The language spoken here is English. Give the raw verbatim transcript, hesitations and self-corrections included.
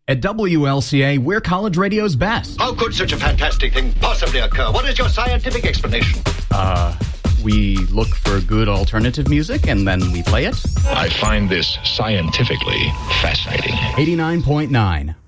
At W L C A, we're college radio's best. How could such a fantastic thing possibly occur? What is your scientific explanation? Uh, we look for good alternative music and then we play it. I find this scientifically fascinating. eighty-nine point nine